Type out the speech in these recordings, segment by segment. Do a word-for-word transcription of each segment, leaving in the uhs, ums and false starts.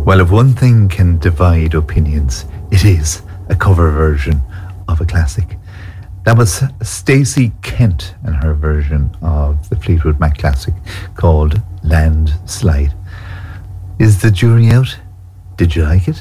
Well, if one thing can divide opinions, it is a cover version of a classic. That was Stacey Kent and her version of the Fleetwood Mac classic called Landslide. Is the jury out? Did you like it?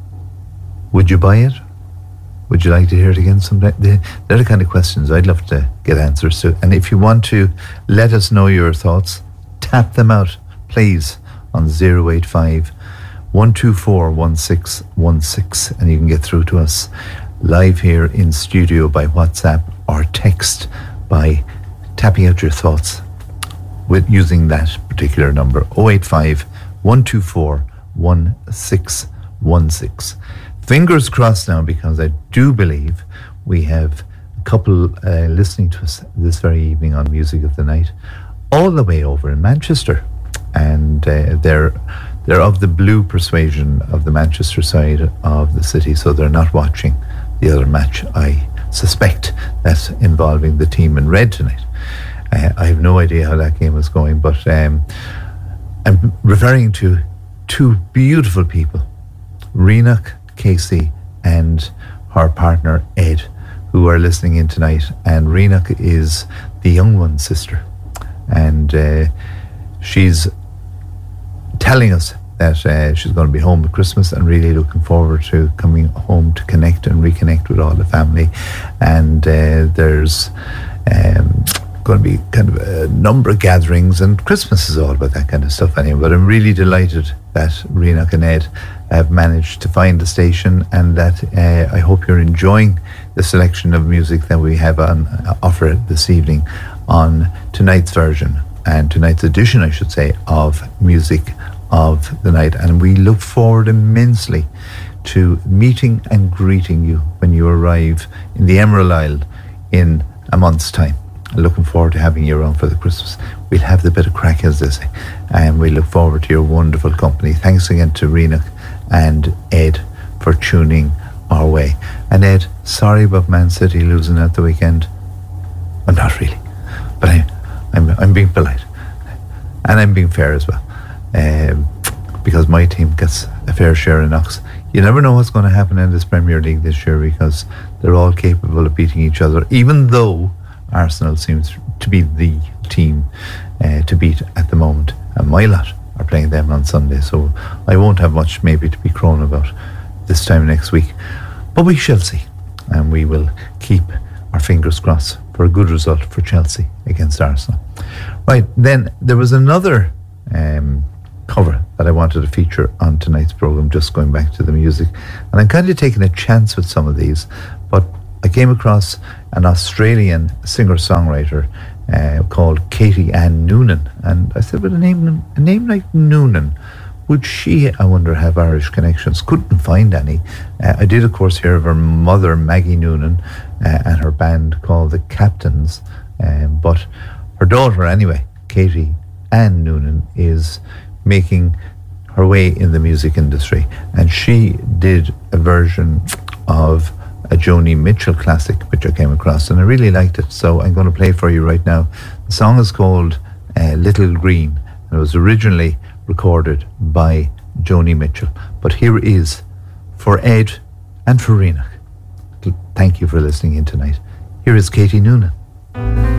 Would you buy it? Would you like to hear it again someday? They're the kind of questions I'd love to get answers to. And if you want to let us know your thoughts, tap them out, please, on zero eight five, one two four, one six one six, and you can get through to us live here in studio by WhatsApp or text by tapping out your thoughts with using that particular number, oh eight five, one two four, one six one six. Fingers crossed now, because I do believe we have a couple uh, listening to us this very evening on Music of the Night, all the way over in Manchester, and uh, they're they're of the blue persuasion of the Manchester side of the city, so they're not watching the other match, I suspect, that's involving the team in red tonight. Uh, I have no idea how that game is going, but um, I'm referring to two beautiful people, Reenach Casey and her partner Ed, who are listening in tonight. And Reenach is the young one's sister, and uh, she's telling us that uh, she's going to be home at Christmas and really looking forward to coming home to connect and reconnect with all the family. And uh, there's um, going to be kind of a number of gatherings, and Christmas is all about that kind of stuff anyway. But I'm really delighted that Reenach and Ed have managed to find the station, and that uh, I hope you're enjoying the selection of music that we have on uh, offer this evening on tonight's version, and tonight's edition, I should say, of Music of the Night. And we look forward immensely to meeting and greeting you when you arrive in the Emerald Isle in a month's time. Looking forward to having you around for the Christmas. We'll have the bit of crack, as they say, and we look forward to your wonderful company. Thanks again to Reenach and Ed for tuning our way. And Ed, sorry about Man City losing at the weekend. I'm not really, but I, I'm I'm being polite, and I'm being fair as well, um, because my team gets a fair share of knocks. You never know what's going to happen in this Premier League this year, because they're all capable of beating each other, even though Arsenal seems to be the team uh, to beat at the moment, and my lot are playing them on Sunday, so I won't have much maybe to be crowing about this time next week, but we shall see, and we will keep our fingers crossed for a good result for Chelsea against Arsenal. Right, then there was another um, cover that I wanted to feature on tonight's programme, just going back to the music, and I'm kind of taking a chance with some of these, but I came across an Australian singer-songwriter uh, called Katie Ann Noonan, and I said, with a name a name like Noonan, would she, I wonder, have Irish connections? Couldn't find any. Uh, I did, of course, hear of her mother, Maggie Noonan, uh, and her band called the Captains, um, but her daughter, anyway, Katie Ann Noonan, is making her way in the music industry, and she did a version of a Joni Mitchell classic, which I came across, and I really liked it, so I'm going to play for you right now. The song is called uh, Little Green, and it was originally recorded by Joni Mitchell, but here is for Ed and for Reenach. Thank you for listening in tonight. Here is Katie Noonan.